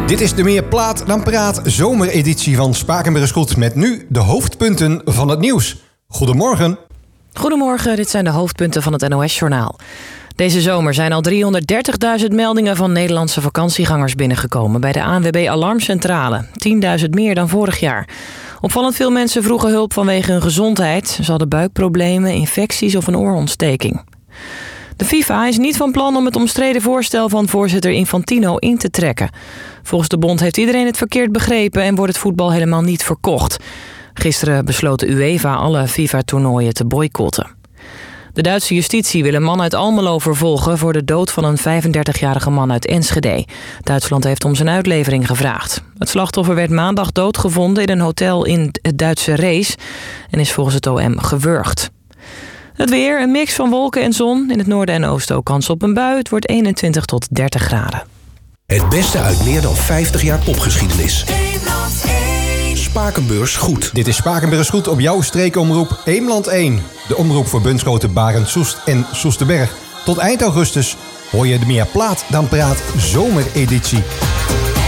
Dit is de Meer Plaat dan Praat zomereditie van Spakenburg Goed met nu de hoofdpunten van het nieuws. Goedemorgen. Goedemorgen, dit zijn de hoofdpunten van het NOS-journaal. Deze zomer zijn al 330.000 meldingen van Nederlandse vakantiegangers binnengekomen bij de ANWB Alarmcentrale. 10.000 meer dan vorig jaar. Opvallend veel mensen vroegen hulp vanwege hun gezondheid. Ze hadden buikproblemen, infecties of een oorontsteking. De FIFA is niet van plan om het omstreden voorstel van voorzitter Infantino in te trekken. Volgens de bond heeft iedereen het verkeerd begrepen en wordt het voetbal helemaal niet verkocht. Gisteren besloot de UEFA alle FIFA-toernooien te boycotten. De Duitse justitie wil een man uit Almelo vervolgen voor de dood van een 35-jarige man uit Enschede. Duitsland heeft om zijn uitlevering gevraagd. Het slachtoffer werd maandag doodgevonden in een hotel in het Duitse Rees en is volgens het OM gewurgd. Het weer, een mix van wolken en zon. In het noorden en oosten ook kans op een bui. Het wordt 21 tot 30 graden. Het beste uit meer dan 50 jaar popgeschiedenis. Spakenburg Goed. Dit is Spakenburg Goed op jouw streekomroep Eemland 1. De omroep voor Bunschoten, Barend, Soest en Soesterberg. Tot eind augustus hoor je de Meer Plaat dan Praat zomereditie.